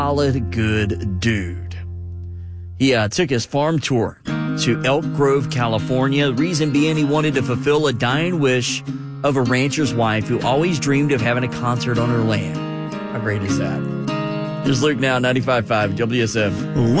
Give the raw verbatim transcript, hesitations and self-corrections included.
solid good dude. He uh, took his farm tour to Elk Grove, California. The reason being he wanted to fulfill a dying wish of a rancher's wife who always dreamed of having a concert on her land. How great is that? Here's Luke Now, ninety-five point five W S F.